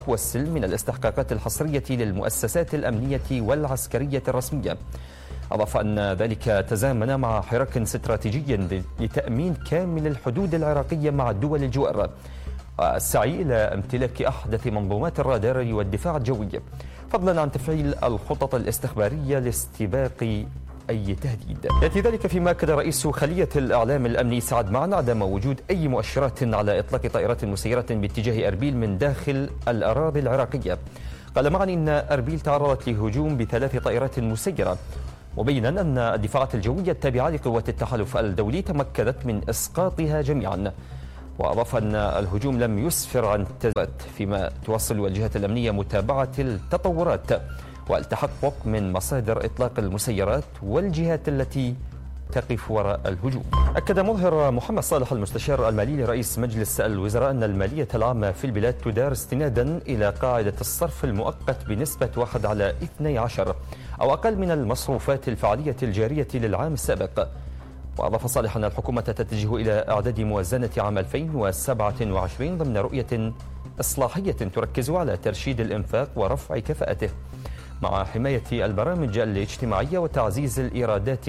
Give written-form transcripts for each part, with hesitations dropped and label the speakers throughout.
Speaker 1: والسلم من الاستحقاقات الحصرية للمؤسسات الأمنية والعسكرية الرسمية. أضاف أن ذلك تزامن مع حراك استراتيجي لتأمين كامل الحدود العراقية مع الدول الجوار، والسعي إلى امتلاك أحدث منظومات الرادار والدفاع الجوي، فضلا عن تفعيل الخطط الاستخبارية لاستباق أي تهديد. يأتي ذلك فيما أكد رئيس خلية الإعلام الأمني سعد معن عدم وجود أي مؤشرات على إطلاق طائرات مسيرة باتجاه أربيل من داخل الأراضي العراقية. قال معن إن أربيل تعرضت لهجوم ب3 طائرات مسيرة، مبينا أن الدفاعات الجوية التابعة لقوات التحالف الدولي تمكنت من إسقاطها جميعا. وأضاف أن الهجوم لم يسفر عن تزويد، فيما تواصل الجهات الأمنية متابعة التطورات والتحقق من مصادر إطلاق المسيرات والجهات التي تقف وراء الهجوم. أكد مظهر محمد صالح المستشار المالي لرئيس مجلس الوزراء أن المالية العامة في البلاد تدار استنادا إلى قاعدة الصرف المؤقت بنسبة 1/12 أو أقل من المصروفات الفعلية الجارية للعام السابق. وأضاف صالح أن الحكومة تتجه إلى إعداد موازنة عام 2027 ضمن رؤية إصلاحية تركز على ترشيد الإنفاق ورفع كفاءته، مع حماية البرامج الاجتماعية وتعزيز الإيرادات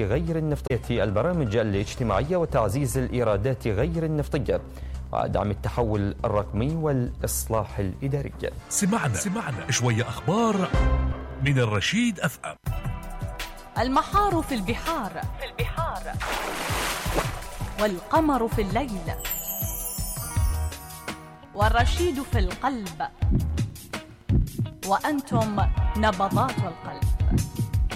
Speaker 1: غير النفطية ودعم التحول الرقمي والإصلاح الإداري.
Speaker 2: سمعنا شوية أخبار من الرشيد FM.
Speaker 3: المحار في البحار والقمر في الليل والرشيد في القلب، وأنتم نبضات القلب.